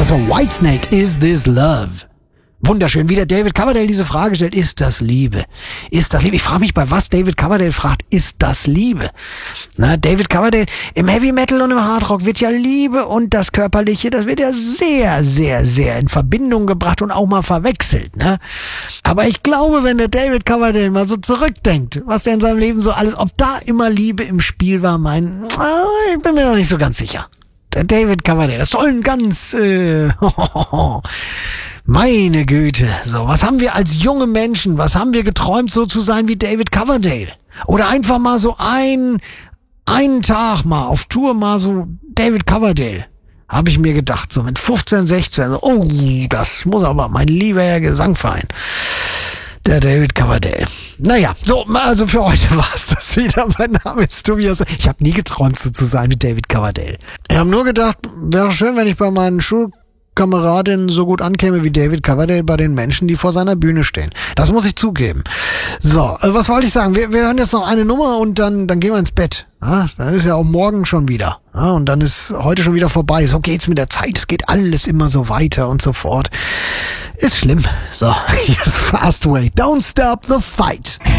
Das war Whitesnake, Is This Love? Wunderschön, wie der David Coverdale diese Frage stellt, ist das Liebe? Ist das Liebe? Ich frage mich, bei was David Coverdale fragt, ist das Liebe? Na, David Coverdale, im Heavy Metal und im Hardrock wird ja Liebe und das Körperliche, das wird ja sehr, sehr, sehr in Verbindung gebracht und auch mal verwechselt, ne? Aber ich glaube, wenn der David Coverdale mal so zurückdenkt, was er in seinem Leben so alles, ob da immer Liebe im Spiel war, ich bin mir noch nicht so ganz sicher. Der David Coverdale, das soll ein ganz, meine Güte. So, was haben wir als junge Menschen, was haben wir geträumt, so zu sein wie David Coverdale? Oder einfach mal so einen Tag mal auf Tour mal so David Coverdale. Habe ich mir gedacht, so mit 15, 16. So, oh, das muss aber mein lieber Herr Gesangverein. Der David Coverdale. Naja, so, also für heute war's das wieder. Mein Name ist Tobias. Ich habe nie geträumt, so zu sein wie David Coverdale. Ich habe nur gedacht, wäre schön, wenn ich bei meinen Schulkameradinnen so gut ankäme wie David Coverdale bei den Menschen, die vor seiner Bühne stehen. Das muss ich zugeben. So, was wollte ich sagen? Wir hören jetzt noch eine Nummer und dann gehen wir ins Bett. Ja, dann ist ja auch morgen schon wieder. Ja, und dann ist heute schon wieder vorbei. So geht's mit der Zeit. Es geht alles immer so weiter und so fort. Ist schlimm. So, hier ist Fastway. Don't stop the fight.